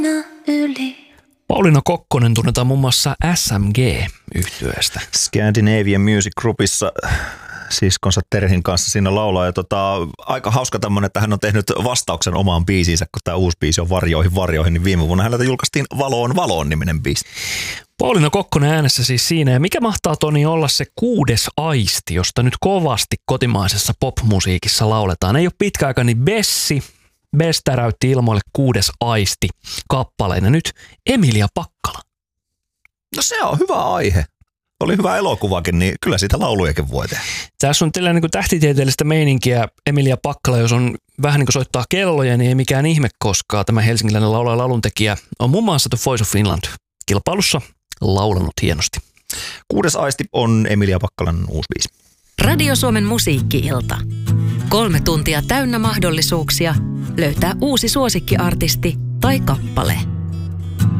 Pauliina Kokkonen tunnetaan muun muassa SMG-yhtyeestä. Scandinavian Music Groupissa siskonsa Terhin kanssa siinä laulaa. Ja aika hauska tämmöinen, että hän on tehnyt vastauksen omaan biisiinsä, kun tämä uusi biisi on Varjoihin, niin viime vuonna häneltä julkaistiin Valoon niminen biisi. Pauliina Kokkonen äänessä siis siinä. Ja mikä mahtaa, Toni, olla se 6. aisti, josta nyt kovasti kotimaisessa popmusiikissa lauletaan? Ei ole pitkä aika, niin Bess täräytti ilmoille 6. aisti -kappaleen. Ja nyt Emilia Pakkala. No se on hyvä aihe. Oli hyvä elokuvakin, niin kyllä sitä laulujakin voi tehdä. Tässä on tällainen niin tähtitieteellistä meininkiä. Emilia Pakkala, jos on vähän niin kuin soittaa kelloja, niin ei mikään ihme, koska tämä helsingiläinen laulaja lauluntekijä on muun muassa The Voice of Finland -kilpailussa laulanut hienosti. 6. aisti on Emilia Pakkalan uusi biisi. Radio Suomen musiikki-ilta. 3 tuntia täynnä mahdollisuuksia löytää uusi suosikkiartisti tai kappale.